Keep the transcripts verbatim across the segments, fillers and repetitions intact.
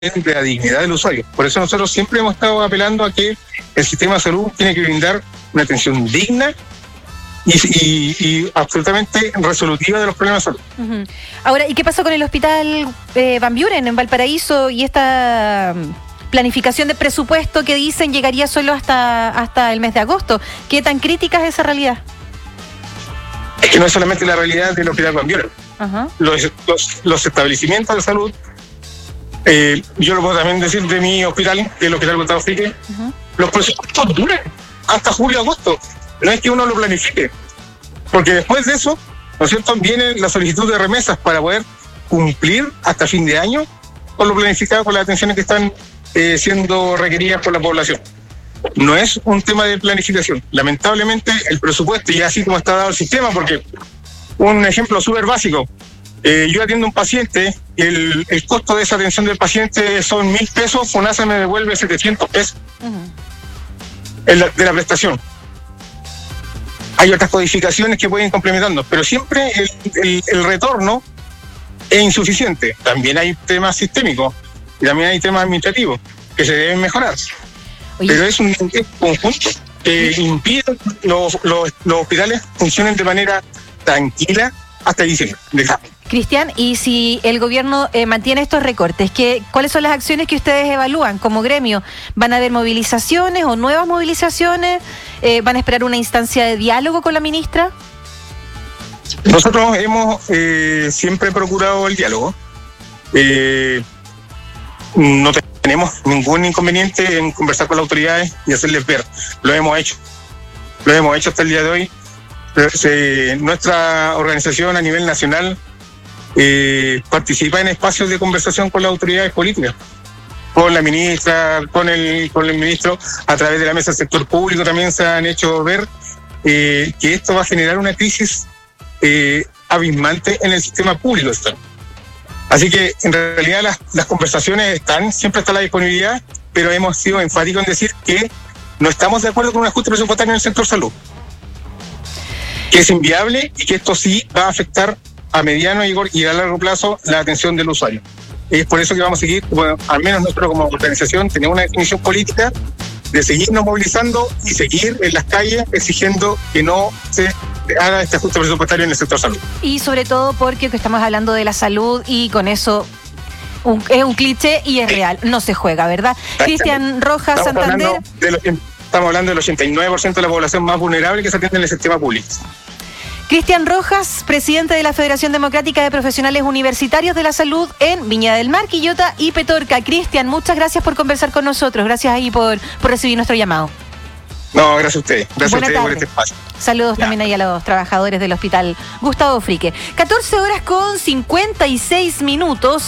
de la dignidad del usuario. Por eso nosotros siempre hemos estado apelando a que el sistema de salud tiene que brindar una atención digna y, y, y absolutamente resolutiva de los problemas de salud. Uh-huh. Ahora, ¿y qué pasó con el hospital eh, Van Buren en Valparaíso y esta planificación de presupuesto que dicen llegaría solo hasta, hasta el mes de agosto? ¿Qué tan crítica es esa realidad? Es que no es solamente la realidad del hospital Van Buren. Uh-huh. Los, los, los establecimientos de salud, eh, yo lo puedo también decir de mi hospital, el Hospital Gustavo Fricke, uh-huh. Los presupuestos duran hasta julio-agosto. No es que uno lo planifique, porque después de eso, ¿no es cierto?, viene la solicitud de remesas para poder cumplir hasta fin de año con lo planificado, con las atenciones que están eh, siendo requeridas por la población. No es un tema de planificación. Lamentablemente, el presupuesto, y así como está dado el sistema, porque un ejemplo súper básico, eh, yo atiendo a un paciente, el, el costo de esa atención del paciente son mil pesos, FONASA me devuelve setecientos pesos uh-huh. en la, de la prestación. Hay otras codificaciones que pueden ir complementando, pero siempre el, el, el retorno es insuficiente. También hay temas sistémicos y también hay temas administrativos que se deben mejorar. Oye. Pero es un, es un conjunto que impide que los, los, los hospitales funcionen de manera tranquila hasta diciembre. Cristian, y si el gobierno eh, mantiene estos recortes, ¿qué, ¿cuáles son las acciones que ustedes evalúan como gremio? ¿Van a haber movilizaciones o nuevas movilizaciones? Eh, ¿Van a esperar una instancia de diálogo con la ministra? Nosotros hemos eh, siempre procurado el diálogo. Eh, no tenemos ningún inconveniente en conversar con las autoridades y hacerles ver. Lo hemos hecho. Lo hemos hecho hasta el día de hoy. Se, nuestra organización a nivel nacional eh, participa en espacios de conversación con las autoridades políticas, con la ministra, con el, con el ministro, a través de la mesa del sector público también se han hecho ver eh, que esto va a generar una crisis eh, abismante en el sistema público. Así que en realidad las, las conversaciones están, siempre está la disponibilidad, pero hemos sido enfáticos en decir que no estamos de acuerdo con un ajuste presupuestario en el sector salud, que es inviable y que esto sí va a afectar a mediano y a largo plazo la atención del usuario. Es por eso que vamos a seguir, bueno, al menos nosotros como organización tenemos una definición política de seguirnos movilizando y seguir en las calles exigiendo que no se haga este ajuste presupuestario en el sector salud. Y sobre todo porque estamos hablando de la salud y con eso un, es un cliché y es real, no se juega, ¿verdad? Cristian Rojas, estamos Santander. Hablando de lo, estamos hablando del ochenta y nueve por ciento de la población más vulnerable que se atiende en el sistema público. Cristian Rojas, presidente de la Federación Democrática de Profesionales Universitarios de la Salud en Viña del Mar, Quillota y Petorca. Cristian, muchas gracias por conversar con nosotros. Gracias ahí por, por recibir nuestro llamado. No, gracias a ustedes. Gracias Buena a ustedes tarde. por este espacio. Saludos ya. También ahí a los trabajadores del Hospital Gustavo Fricke. catorce horas con cincuenta y seis minutos.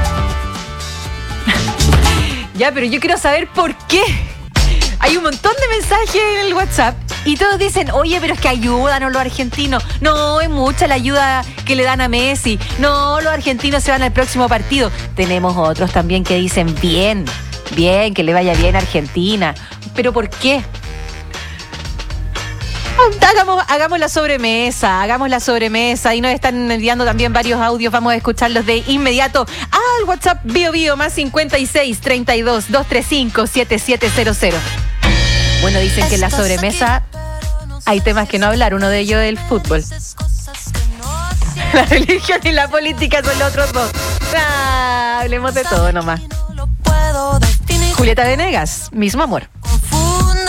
Ya, pero yo quiero saber por qué. Hay un montón de mensajes en el WhatsApp y todos dicen, oye, pero es que ayúdanos los argentinos. No, es mucha la ayuda que le dan a Messi. No, los argentinos se van al próximo partido. Tenemos otros también que dicen, bien, bien, que le vaya bien a Argentina. ¿Pero por qué? Hagamos, hagamos la sobremesa, hagamos la sobremesa. Y nos están enviando también varios audios, vamos a escucharlos de inmediato al WhatsApp Bio Bio más cincuenta y seis, treinta y dos, doscientos treinta y cinco, setenta y siete cero cero. Bueno, dicen que en la sobremesa hay temas que no hablar, uno de ellos es el fútbol. La religión y la política son los otros dos. Ah, hablemos de todo nomás. Julieta Venegas, Mismo Amor.